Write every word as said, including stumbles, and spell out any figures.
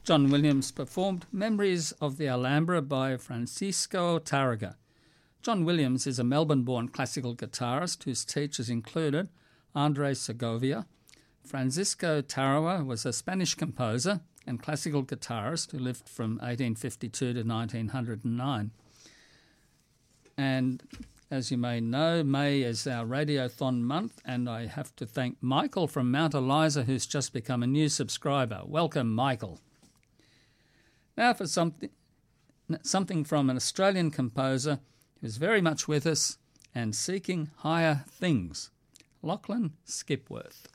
John Williams performed Memories of the Alhambra by Francisco Tárrega. John Williams is a Melbourne-born classical guitarist whose teachers included Andres Segovia. Francisco Tárrega was a Spanish composer and classical guitarist who lived from eighteen fifty-two to nineteen oh nine. And as you may know, May is our Radiothon month, and I have to thank Michael from Mount Eliza, who's just become a new subscriber. Welcome, Michael. Now for something, something from an Australian composer who's very much with us and seeking higher things, Lachlan Skipworth.